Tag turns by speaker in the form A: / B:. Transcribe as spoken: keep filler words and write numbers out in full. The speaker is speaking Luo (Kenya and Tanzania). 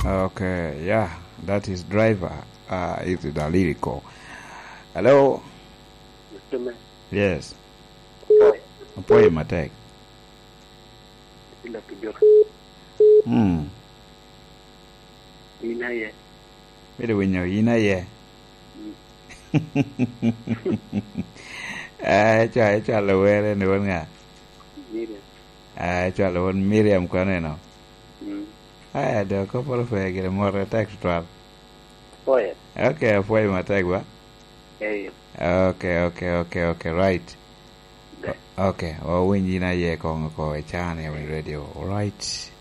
A: Okay, yeah, that is driver. Uh, it's the lyrical. Hello? Yes. Apoy matek. Hmm.
B: Ina ye.
A: Bide winyo ina ye. Ah, cha cha lo were ne wonga.
B: Miriam.
A: Ah, cha lo won Miriam kwane no.
B: Mm.
A: Ah, do ko por fe gire more text twelve.
B: Oye.
A: Okay, apoy matek ba.
B: Eh.
A: Okay, okay, okay, okay, right.
B: Okay.
A: Okay, o winyi na ye ko ko chane on radio. All right.